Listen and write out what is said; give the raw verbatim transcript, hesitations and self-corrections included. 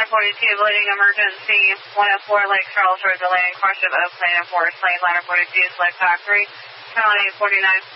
nine forty-two, bleeding emergency, one oh four Lake Charles Road, the landing crash of Oak Lane and Forest Lane, ladder forty-two, Sled Factory, County forty-nine.